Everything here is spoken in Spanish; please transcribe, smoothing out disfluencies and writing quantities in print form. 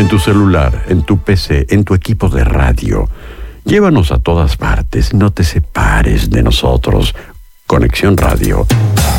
en tu celular, en tu PC, en tu equipo de radio. Llévanos a todas partes, no te separes de nosotros. Conexión Radio.